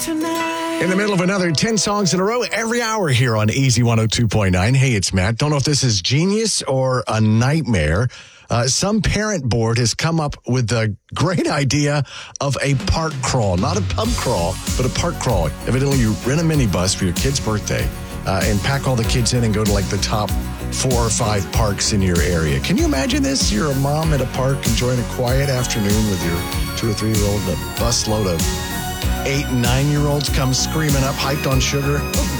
In the middle of another 10 songs in a row every hour here on Easy 102.9. Hey, it's Matt. Don't know if this is genius or a nightmare. Some parent board has come up with the great idea of a park crawl. Not a pub crawl, but a park crawl. Evidently, you rent a minibus for your kid's birthday and pack all the kids in and go to like the top 4 or 5 parks in your area. Can you imagine this? You're a mom at a park enjoying a quiet afternoon with your 2 or 3-year-old, a busload of 8 and 9-year-olds come screaming up, hyped on sugar.